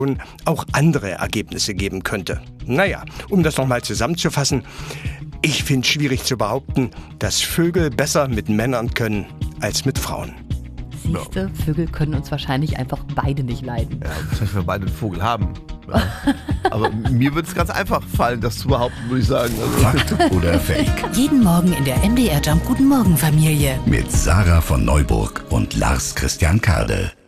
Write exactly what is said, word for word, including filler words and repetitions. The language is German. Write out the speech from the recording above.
auch andere Ergebnisse geben könnte. Naja, um das nochmal zusammenzufassen, ich finde es schwierig zu behaupten, dass Vögel besser mit Männern können als mit Frauen. Siehste, Vögel können uns wahrscheinlich einfach beide nicht leiden. Ja, wahrscheinlich, weil wir beide einen Vogel haben. Ja. Aber mir würde es ganz einfach fallen, das zu behaupten, würde ich sagen. Also. Fakt oder Fake? Jeden Morgen in der M D R Jump Guten Morgen Familie. Mit Sarah von Neuburg und Lars Christian Kade.